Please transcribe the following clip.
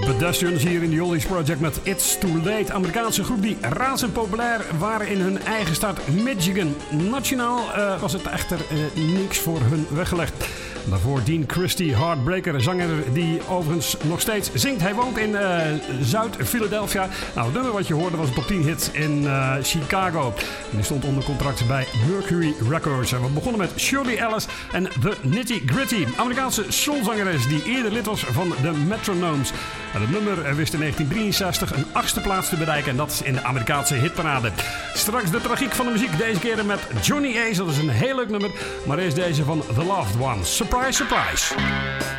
Pedestrians hier in de Oldies Project met It's Too Late. Amerikaanse groep die razend populair waren in hun eigen staat Michigan. Nationaal was het echter niks voor hun weggelegd. Daarvoor Dean Christie, Heartbreaker, zanger die overigens nog steeds zingt. Hij woont in Zuid-Philadelphia. Nou, het nummer wat je hoorde was een top 10 hit in Chicago. En die stond onder contract bij Mercury Records. En we begonnen met Shirley Ellis en The Nitty Gritty. Amerikaanse soulzangeres die eerder lid was van de Metronomes. En het nummer wist in 1963 een 8e plaats te bereiken. En dat in de Amerikaanse hitparade. Straks de tragiek van de muziek. Deze keer met Johnny Ace. Dat is een heel leuk nummer. Maar eerst deze van The Loved Ones. Surprise, surprise.